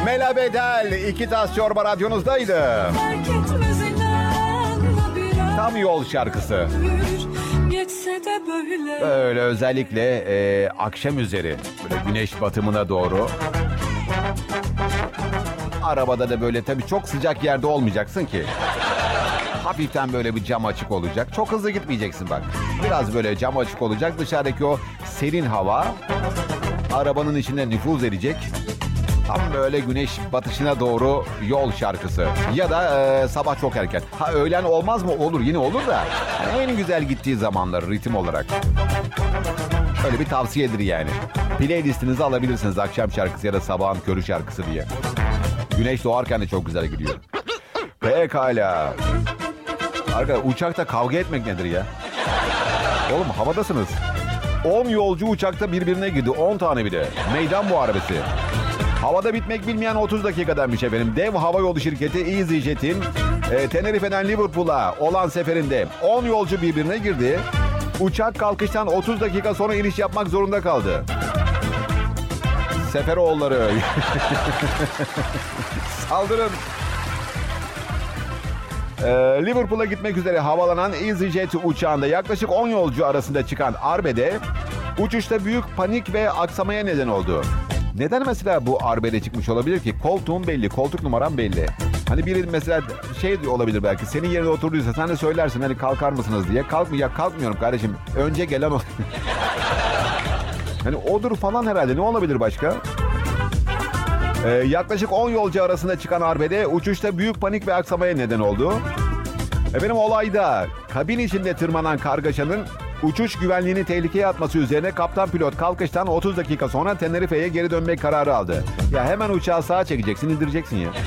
Mela Bedel, iki tas çorba radyonuzdaydı. Tam yol şarkısı. Böyle özellikle akşam üzeri, böyle güneş batımına doğru. Arabada da böyle tabii çok sıcak yerde olmayacaksın ki. Hafiften böyle bir cam açık olacak. Çok hızlı gitmeyeceksin bak. Biraz böyle cam açık olacak. Dışarıdaki o serin hava arabanın içinde nüfuz edecek. Tam böyle güneş batışına doğru yol şarkısı. Ya da sabah çok erken. Ha öğlen olmaz mı? Olur, yine olur da. Yani en güzel gittiği zamanlar ritim olarak. Öyle bir tavsiyedir yani. Playlistinizi alabilirsiniz akşam şarkısı ya da sabahın körü şarkısı diye. Güneş doğarken de çok güzel gidiyor. Pekala. Arkadaşlar uçakta kavga etmek nedir ya? Oğlum havadasınız. 10 yolcu uçakta birbirine girdi. 10 tane bile. Meydan muharebesi. Havada bitmek bilmeyen 30 dakikadanmış efendim. Dev havayolu şirketi EasyJet'in Tenerife'den Liverpool'a olan seferinde 10 yolcu birbirine girdi. Uçak kalkıştan 30 dakika sonra iniş yapmak zorunda kaldı. Seferoğulları. Saldırın. Liverpool'a gitmek üzere havalanan EasyJet uçağında yaklaşık 10 yolcu arasında çıkan arbede uçuşta büyük panik ve aksamaya neden oldu. Neden mesela bu arbede çıkmış olabilir ki? Koltuğun belli, koltuk numaran belli. Hani biri mesela şey olabilir belki, senin yerine oturduysa sen de söylersin hani kalkar mısınız diye. Kalkmıyorum kardeşim. Önce gelen o. Hani odur falan herhalde. Ne olabilir başka? Yaklaşık 10 yolcu arasında çıkan arbede uçuşta büyük panik ve aksamaya neden oldu. Efendim olayda kabin içinde tırmanan kargaşanın uçuş güvenliğini tehlikeye atması üzerine kaptan pilot kalkıştan 30 dakika sonra Tenerife'ye geri dönmek kararı aldı. Ya hemen uçağı sağa çekeceksin, indireceksin ya.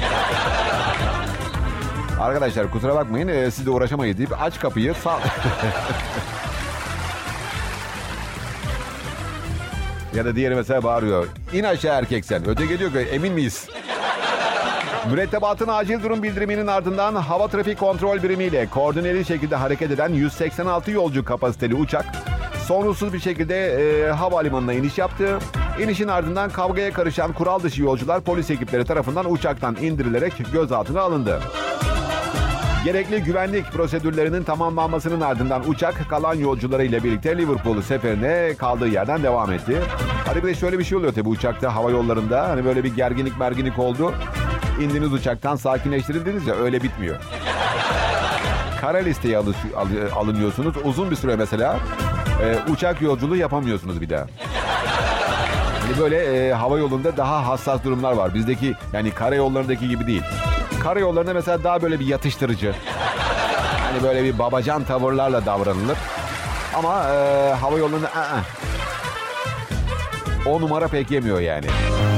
Arkadaşlar kusura bakmayın, siz de uğraşamayız deyip aç kapıyı sağ... Ya da diğeri mesela bağırıyor. İn aşağı erkek sen. Öteki diyor ki emin miyiz? Mürettebatın acil durum bildiriminin ardından hava trafik kontrol birimiyle koordineli şekilde hareket eden 186 yolcu kapasiteli uçak sorunsuz bir şekilde havalimanına iniş yaptı. İnişin ardından kavgaya karışan kural dışı yolcular polis ekipleri tarafından uçaktan indirilerek gözaltına alındı. Gerekli güvenlik prosedürlerinin tamamlanmasının ardından uçak kalan yolcularıyla birlikte Liverpool seferine kaldığı yerden devam etti. Hadi bir de şöyle bir şey oluyor tabii uçakta, hava yollarında. Hani böyle bir gerginlik oldu. İndiniz uçaktan, sakinleştirildiniz ya, öyle bitmiyor. Kara listeye alınıyorsunuz. Uzun bir süre mesela uçak yolculuğu yapamıyorsunuz bir daha. Hani böyle hava yolunda daha hassas durumlar var. Bizdeki yani karayollarındaki gibi değil. Karayollarında mesela daha böyle bir yatıştırıcı. Hani böyle bir babacan tavırlarla davranılır. Ama hava yollarında o numara pek yemiyor yani.